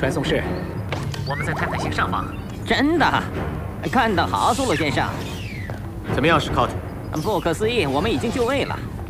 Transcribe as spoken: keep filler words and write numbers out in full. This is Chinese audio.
传送室。 我们在泰坦星上方。 真的？干得好，苏鲁先生。 怎么样，史考特？ 不可思议，我们已经就位了。